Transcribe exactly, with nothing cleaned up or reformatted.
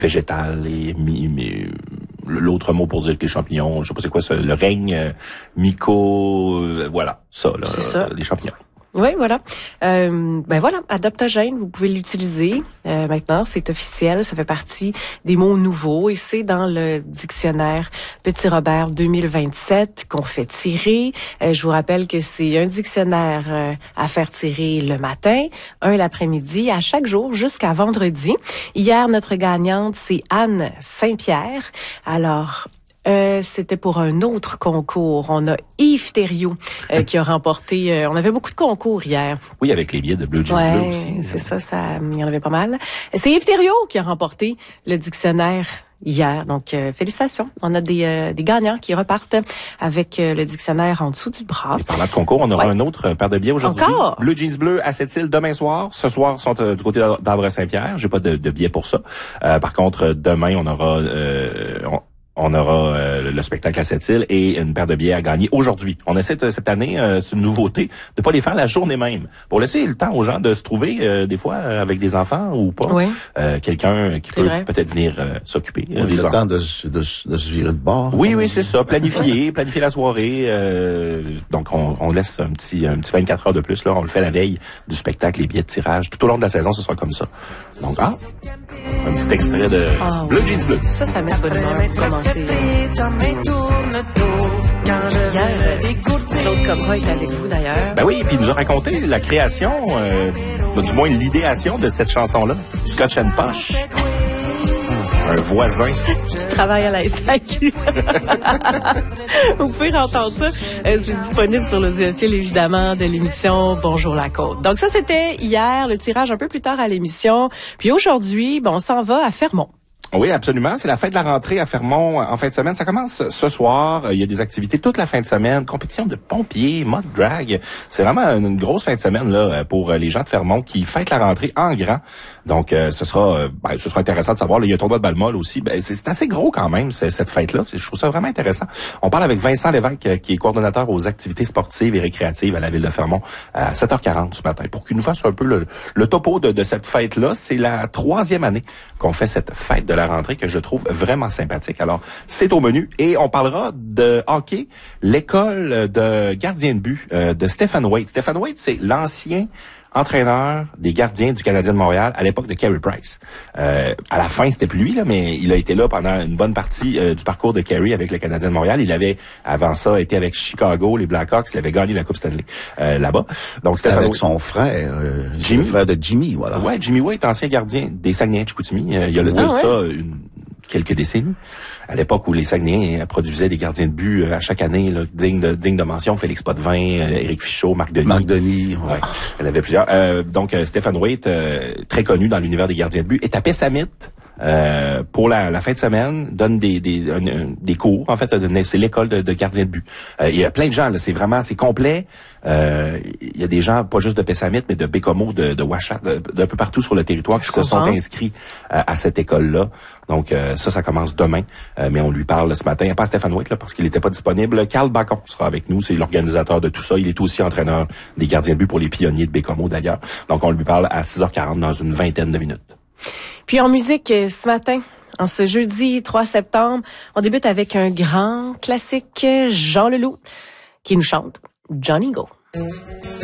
végétal et mi, mi, l'autre mot pour dire que les champignons, je sais pas c'est quoi ça, le règne euh, myco, euh, voilà, ça, là, c'est ça. les champignons. Oui, voilà. Euh, ben voilà, adaptogène, vous pouvez l'utiliser. Euh, maintenant, c'est officiel, ça fait partie des mots nouveaux et c'est dans le dictionnaire Petit Robert deux mille vingt-sept qu'on fait tirer. Euh, je vous rappelle que c'est un dictionnaire euh, à faire tirer le matin, un l'après-midi, à chaque jour jusqu'à vendredi. Hier, notre gagnante, c'est Anne Saint-Pierre. Alors, Euh, c'était pour un autre concours. On a Yves Thériault euh, qui a remporté... Euh, on avait beaucoup de concours hier. Oui, avec les billets de Bleu Jeans ouais, Bleu aussi. c'est ça, ça, il y en avait pas mal. C'est Yves Thériault qui a remporté le dictionnaire hier. Donc, euh, félicitations. On a des, euh, des gagnants qui repartent avec euh, le dictionnaire en dessous du bras. Et parlant de concours, on aura ouais. un autre paire de billets aujourd'hui. Encore? Bleu Jeans Bleu à Sept-Îles demain soir. Ce soir, sont euh, du côté d'Arbre-Saint-Pierre. J'ai pas de, de billets pour ça. Euh, par contre, demain, on aura... Euh, on, On aura euh, le spectacle à Sept-Îles et une paire de billets à gagner aujourd'hui. On essaie de, cette année, euh, c'est une nouveauté, de pas les faire la journée même, pour laisser le temps aux gens de se trouver euh, des fois euh, avec des enfants ou pas. Oui. Euh, quelqu'un qui c'est peut vrai. peut-être venir euh, s'occuper euh, des le enfants. temps de, de, de se virer de bord. Oui, oui, c'est ça. Planifier, planifier la soirée. Euh, donc, on, on laisse un petit, un petit vingt-quatre heures de plus. Là, on le fait la veille du spectacle, les billets de tirage. Tout au long de la saison, ce sera comme ça. Donc, ah, un petit extrait de ah, Bleu oui. Jeans Bleu. Ça, ça met de bonne humeur pour commencer. Hier, Claude Cobra est avec vous d'ailleurs. Ben oui, puis il nous a raconté la création, euh, du moins l'idéation de cette chanson-là, Scotch and Posh. Un voisin. Je travaille à la S A Q. Vous pouvez entendre ça. Euh, c'est disponible sur l'audiophile, évidemment, de l'émission Bonjour la Côte. Donc ça, c'était hier, le tirage un peu plus tard à l'émission. Puis aujourd'hui, ben, on s'en va à Fermont. Oui, absolument. C'est la fête de la rentrée à Fermont en fin de semaine. Ça commence ce soir. Il y a des activités toute la fin de semaine. Compétition de pompiers, mode drag. C'est vraiment une grosse fin de semaine là pour les gens de Fermont qui fêtent la rentrée en grand. Donc, euh, ce sera ben, ce sera intéressant de savoir. Là, il y a un tournoi de balle molle aussi. Ben, c'est, c'est assez gros quand même, c'est, cette fête-là. C'est, je trouve ça vraiment intéressant. On parle avec Vincent Lévesque, euh, qui est coordonnateur aux activités sportives et récréatives à la ville de Fermont, à sept heures quarante ce matin, pour qu'il nous fasse un peu le, le topo de, de cette fête-là. C'est la troisième année qu'on fait cette fête de la rentrée que je trouve vraiment sympathique. Alors, c'est au menu. Et on parlera de hockey, l'école de gardien de but euh, de Stephen Waite. Stephen Waite, c'est l'ancien entraîneur des gardiens du Canadien de Montréal à l'époque de Carey Price. Euh, à la fin, c'était plus lui, là, mais il a été là pendant une bonne partie euh, du parcours de Carey avec le Canadien de Montréal. Il avait, avant ça, été avec Chicago, les Blackhawks. Il avait gagné la Coupe Stanley euh, là-bas. Donc, c'était avec son frère, euh, Jimmy. Le frère de Jimmy, voilà. Ouais, Jimmy Waite, ancien gardien des Saguenay-Chicoutimi. Euh, il y a le, ah, ouais. ça une quelques décennies, à l'époque où les Saguenayens produisaient des gardiens de but euh, à chaque année, là, dignes de, digne de mention, Félix Potvin, euh, Éric Fichaud, Marc Denis. Marc Denis, ouais. ouais. Il y en avait plusieurs. Euh, donc, euh, Stephen Waite, euh, très connu dans l'univers des gardiens de but, est à Pessamit euh, pour la, la fin de semaine, donne des des, un, un, des cours. En fait, c'est l'école de, de gardiens de but. Euh, il y a plein de gens, là, c'est vraiment, c'est complet. Euh, il y a des gens, pas juste de Pessamit, mais de Bécomo, de, de Ouachat, d'un peu partout sur le territoire qui se sont inscrits euh, à cette école-là. Donc euh, ça, ça commence demain, euh, mais on lui parle ce matin. Il n'y a pas Stéphane Waite, là, parce qu'il n'était pas disponible. Carl Bacon sera avec nous, c'est l'organisateur de tout ça. Il est aussi entraîneur des gardiens de but pour les pionniers de Bécomo, d'ailleurs. Donc on lui parle à six heures quarante dans une vingtaine de minutes. Puis en musique, ce matin, en ce jeudi trois septembre, on débute avec un grand classique, Jean Leloup, qui nous chante Johnny Go.